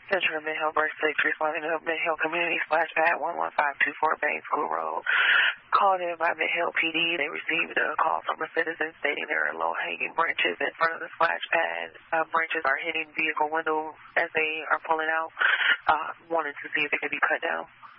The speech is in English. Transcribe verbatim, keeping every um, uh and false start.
Central Mid-Hill Birth six, responding to Mid-Hill Community Splash Pad one one five two four Bain School Road. Called in by Mid-Hill P D. They received a call from a citizen stating there are low-hanging branches in front of the splash pad. Uh, branches are hitting vehicle windows as they are pulling out. Uh, wanted to see if they could be cut down.